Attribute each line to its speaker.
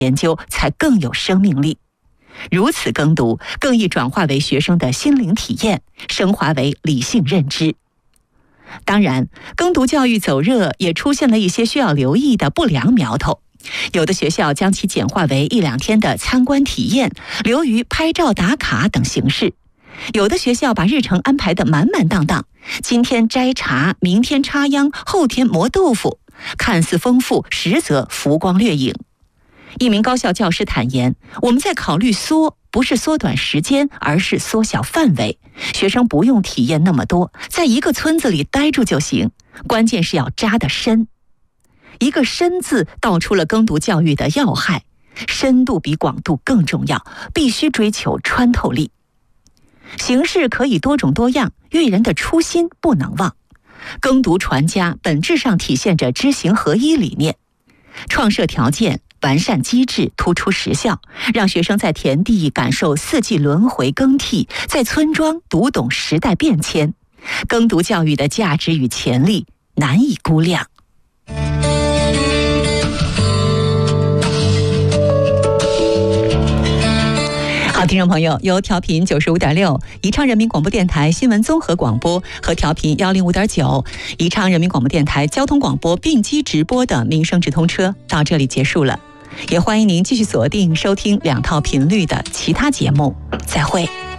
Speaker 1: 研究才更有生命力。如此耕读，更易转化为学生的心灵体验，升华为理性认知。当然，耕读教育走热也出现了一些需要留意的不良苗头。有的学校将其简化为1-2天的参观体验，流于拍照打卡等形式。有的学校把日程安排得满满当当，今天摘茶，明天插秧，后天磨豆腐，看似丰富，实则浮光掠影。一名高校教师坦言，我们在考虑不是缩短时间，而是缩小范围。学生不用体验那么多，在一个村子里待住就行，关键是要扎得深。一个深字道出了耕读教育的要害，深度比广度更重要，必须追求穿透力。形式可以多种多样，育人的初心不能忘。耕读传家本质上体现着知行合一理念，创设条件，完善机制，突出实效，让学生在田地感受四季轮回更替，在村庄读懂时代变迁。耕读教育的价值与潜力难以估量。好，听众朋友，由调频95.6宜昌人民广播电台新闻综合广播和调频105.9宜昌人民广播电台交通广播并机直播的民生直通车到这里结束了，也欢迎您继续锁定收听2套频率的其他节目，再会。